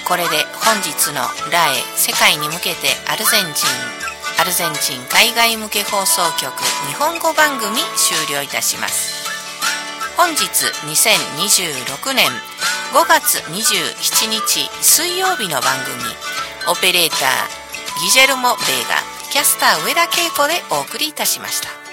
これで本日のラエ世界に向けてアルゼンチン海外向け放送局日本語番組終了いたします。本日2026年5月27日水曜日の番組、オペレーターギジェルモ・ベーガ、キャスター上田恵子でお送りいたしました。